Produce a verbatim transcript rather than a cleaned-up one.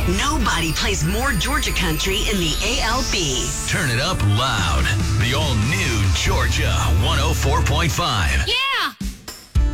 Nobody plays more Georgia country in the A L B. Turn it up loud. The all-new Georgia one oh four point five. Yeah!